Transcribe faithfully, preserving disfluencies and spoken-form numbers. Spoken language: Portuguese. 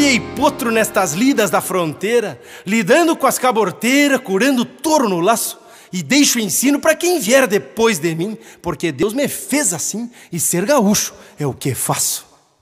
criei potro nestas lidas da fronteira, lidando com as caborteiras, curando touro no laço, e deixo o ensino para quem vier depois de mim, porque Deus me fez assim, e ser gaúcho é o que faço.